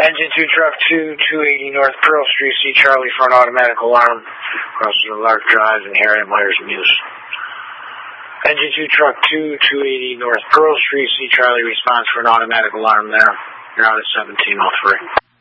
Engine 2, Truck 2, 280 North Pearl Street, see Charlie for an automatic alarm. Crosses the Lark Drive and Harriet Myers Muse. Engine 2, Truck 2, 280 North Pearl Street, see Charlie response for an automatic alarm there. You're out at 1703.